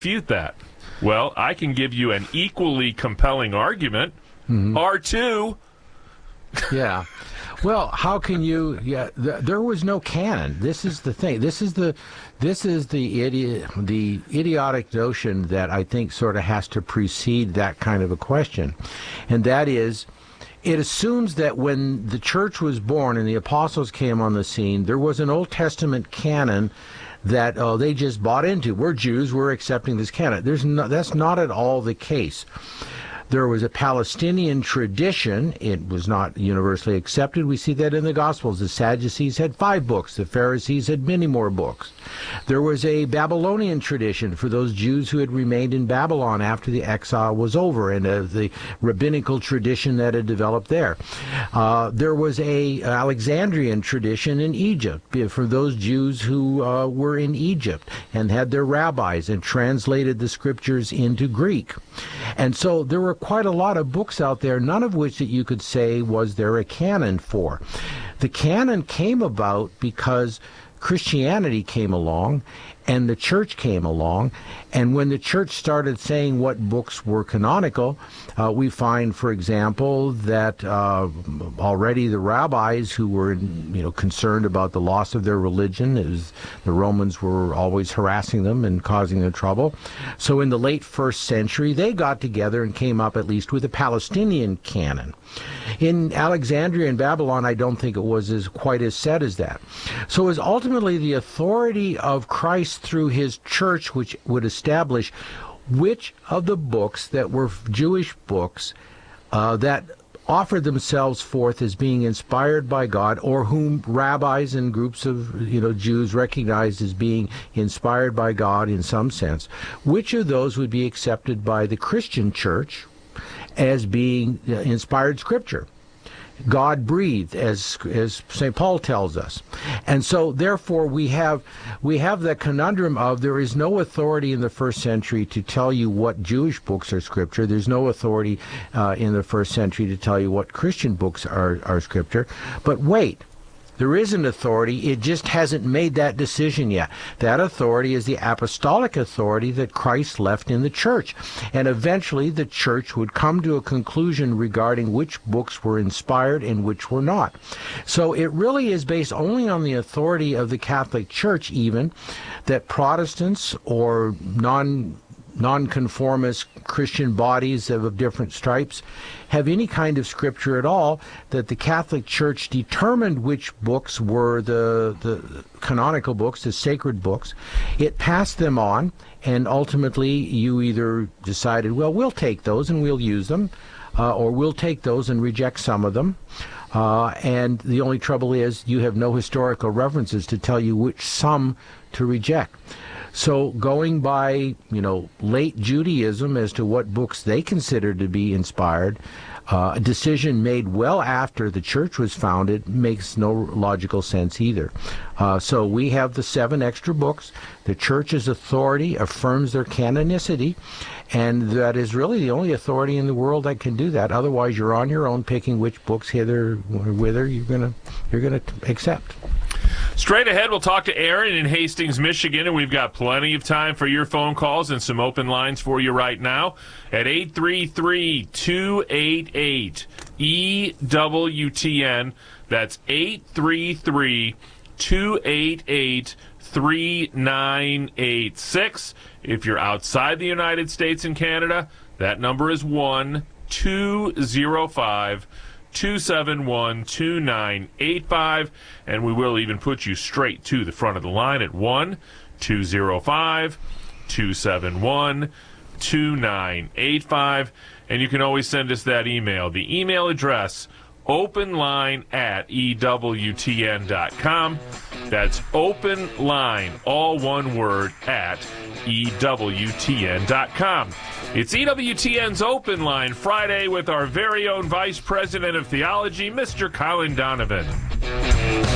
refute that? Well, I can give you an equally compelling argument. R2. Yeah. Well, how can you? Yeah, there was no canon. This is the thing. This is the idiotic notion that I think sort of has to precede that kind of a question, and that is, it assumes that when the church was born and the apostles came on the scene, there was an Old Testament canon that they just bought into. We're Jews, we're accepting this canon. That's not at all the case. There was a Palestinian tradition. It was not universally accepted. We see that in the Gospels. The Sadducees had 5 books. The Pharisees had many more books. There was a Babylonian tradition for those Jews who had remained in Babylon after the exile was over, and the rabbinical tradition that had developed there. There was a Alexandrian tradition in Egypt for those Jews who were in Egypt and had their rabbis and translated the scriptures into Greek. And so there were quite a lot of books out there, none of which that you could say was there a canon for. The canon came about because Christianity came along and the church came along, and when the church started saying what books were canonical, we find, for example, that already the rabbis who were concerned about the loss of their religion, the Romans were always harassing them and causing them trouble. So in the late 1st century, they got together and came up at least with a Palestinian canon. In Alexandria and Babylon, I don't think it was quite as set as that. So it was ultimately the authority of Christ through his church which would establish which of the books that were Jewish books that offered themselves forth as being inspired by God, or whom rabbis and groups of Jews recognized as being inspired by God in some sense, which of those would be accepted by the Christian church as being inspired scripture, God breathed, as St. Paul tells us. And so therefore we have the conundrum of there is no authority in the 1st century to tell you what Jewish books are scripture. There's no authority in the 1st century to tell you what Christian books are scripture. But wait, there is an authority. It just hasn't made that decision yet. That authority is the apostolic authority that Christ left in the church. And eventually the church would come to a conclusion regarding which books were inspired and which were not. So it really is based only on the authority of the Catholic Church, even, that Protestants or nonconformist Christian bodies of different stripes have any kind of scripture at all, that the Catholic Church determined which books were the canonical books, the sacred books. It passed them on, and ultimately you either decided, well, we'll take those and we'll use them, or we'll take those and reject some of them. And the only trouble is you have no historical references to tell you which some to reject. So going by, late Judaism as to what books they considered to be inspired, a decision made well after the church was founded makes no logical sense either. So we have the 7 extra books. The church's authority affirms their canonicity, and that is really the only authority in the world that can do that. Otherwise, you're on your own picking which books hither or whither you're gonna accept. Straight ahead, we'll talk to Aaron in Hastings, Michigan, and we've got plenty of time for your phone calls and some open lines for you right now at 833-288-EWTN. That's 833-288-3986. If you're outside the United States and Canada, that number is 1-205-271-2985, and we will even put you straight to the front of the line at 1-205-271-2985, and you can always send us that email. The email address, openline@ewtn.com. That's openline, all one word, at ewtn.com. It's EWTN's Open Line Friday with our very own Vice President of Theology, Mr. Colin Donovan.